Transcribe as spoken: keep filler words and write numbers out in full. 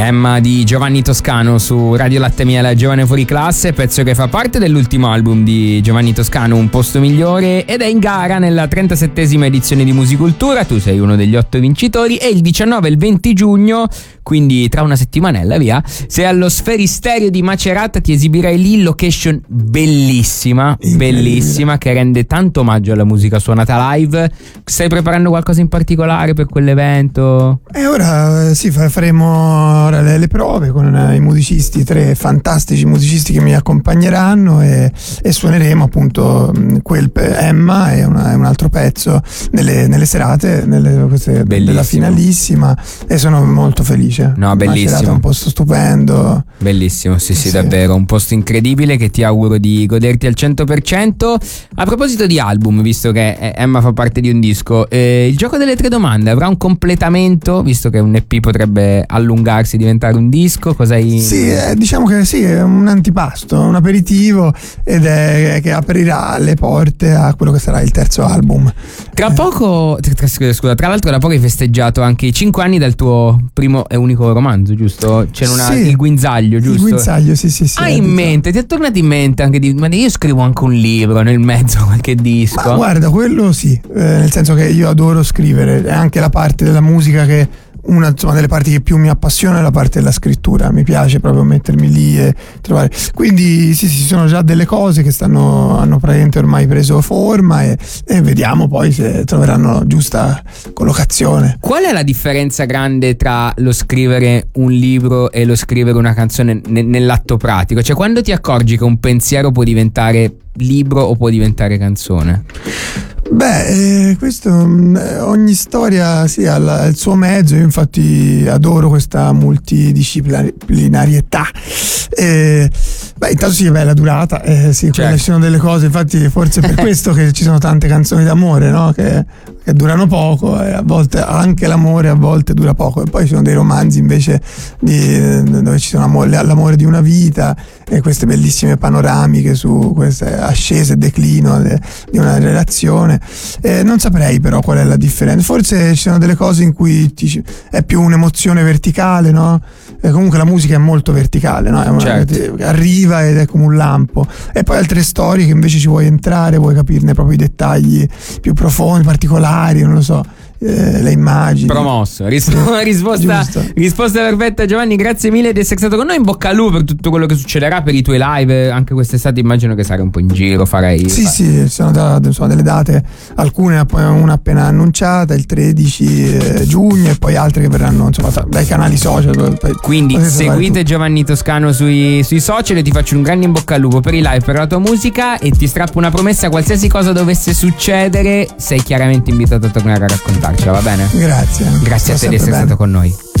Emma di Giovanni Toscano su Radio Latte Miele, Giovane Fuori Classe, pezzo che fa parte dell'ultimo album di Giovanni Toscano, Un Posto Migliore, ed è in gara nella trentasettesima edizione di Musicultura. Tu sei uno degli otto vincitori e il diciannove e il venti giugno, quindi tra una settimanella via, sei allo Sferisterio di Macerata, ti esibirai lì, location bellissima, bellissima, che rende tanto omaggio alla musica suonata live. Stai preparando qualcosa in particolare per quell'evento? E ora sì, faremo ora le, le prove con i musicisti, tre fantastici musicisti che mi accompagneranno, e, e suoneremo appunto quel Emma e una, un altro pezzo nelle, nelle serate nelle, queste, della finalissima, e sono molto felice. No, bellissimo. È un posto stupendo. Bellissimo, sì, sì, sì, davvero. Un posto incredibile che ti auguro di goderti al cento per cento. A proposito di album, visto che Emma fa parte di un disco, eh, il gioco delle tre domande avrà un completamento, visto che un E P potrebbe allungarsi e diventare un disco? Cosa hai... Sì, eh, diciamo che sì, è un antipasto, un aperitivo, ed è che aprirà le porte a quello che sarà il terzo album. Tra poco, tra, scusa, tra l'altro da poco hai festeggiato anche i cinque anni dal tuo primo e unico romanzo, giusto? C'era una, sì, il Guinzaglio, giusto? Il Guinzaglio, sì, sì, sì. Hai in mente, ti è tornato in mente anche di, ma io scrivo anche un libro nel mezzo, qualche disco? Ma guarda, quello sì, eh, nel senso che io adoro scrivere, è anche la parte della musica che una insomma delle parti che più mi appassiona è la parte della scrittura, mi piace proprio mettermi lì e trovare, quindi sì, sì, sono già delle cose che stanno hanno praticamente ormai preso forma, e, e vediamo poi se troveranno giusta collocazione. Qual è la differenza grande tra lo scrivere un libro e lo scrivere una canzone ne- nell'atto pratico? Cioè, quando ti accorgi che un pensiero può diventare libro o può diventare canzone? Beh, eh, questo ogni storia sì, ha la, il suo mezzo. Io infatti adoro questa multidisciplinarietà. Eh, beh, intanto sì, beh, la durata, eh, sì, certo. Ci sono delle cose, infatti forse è per questo che ci sono tante canzoni d'amore, no? Che, che durano poco, e a volte anche l'amore a volte dura poco, e poi ci sono dei romanzi invece di, dove ci sono amore, l'amore di una vita, e queste bellissime panoramiche su queste ascese e declino de, di una relazione. Eh, non saprei però qual è la differenza, forse ci sono delle cose in cui ti, è più un'emozione verticale, no? Eh, comunque la musica è molto verticale, no? È una, certo. Ti, arriva ed è come un lampo, e poi altre storie che invece ci vuoi entrare, vuoi capirne proprio i dettagli più profondi, particolari, non lo so, eh, le immagini. Promosso, Rispo- risposta, risposta perfetta, Giovanni, grazie mille di essere stato con noi. In bocca al lupo per tutto quello che succederà, per i tuoi live anche quest'estate. Immagino che sarai un po' in giro, farei sì fare. sì, sono da, insomma, delle date, alcune una appena annunciata, il tredici giugno, e poi altre che verranno insomma dai canali social. Quindi seguite Giovanni Toscano sui, sui social, e ti faccio un grande in bocca al lupo per i live, per la tua musica, e ti strappo una promessa: qualsiasi cosa dovesse succedere sei chiaramente invitato a tornare a raccontarcela, va bene? Grazie. Grazie a te di essere bene. stato con noi.